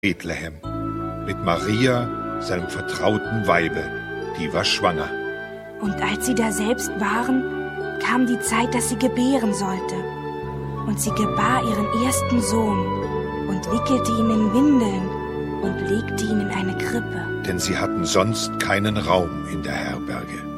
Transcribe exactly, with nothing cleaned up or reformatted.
Bethlehem mit Maria, seinem vertrauten Weibe, die war schwanger. Und als sie daselbst waren, kam die Zeit, dass sie gebären sollte. Und sie gebar ihren ersten Sohn und wickelte ihn in Windeln und legte ihn in eine Krippe. Denn sie hatten sonst keinen Raum in der Herberge.